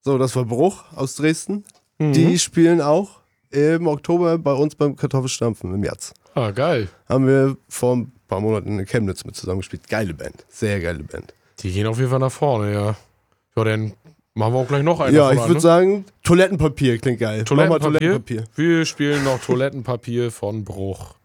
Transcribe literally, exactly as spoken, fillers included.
So, das war Bruch aus Dresden. Mhm. Die spielen auch im Oktober bei uns beim Kartoffelstampfen im März. Ah, geil. Haben wir vor ein paar Monaten in Chemnitz mit zusammengespielt. Geile Band. Sehr geile Band. Die gehen auf jeden Fall nach vorne, ja. Ja, dann machen wir auch gleich noch einen. Ja, ich davon würde an, sagen, Toilettenpapier klingt geil. Mach mal Toilettenpapier? Toilettenpapier. Wir spielen noch Toilettenpapier von Bruch.